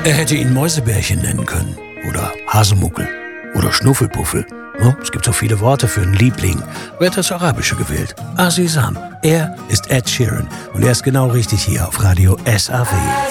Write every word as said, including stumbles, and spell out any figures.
Er hätte ihn Mäusebärchen nennen können. Oder Hasemuckel. Oder Schnuffelpuffel. Oh, es gibt so viele Worte für einen Liebling. Wer hat das Arabische gewählt? Azizam. Er ist Ed Sheeran. Und er ist genau richtig hier auf Radio S A W.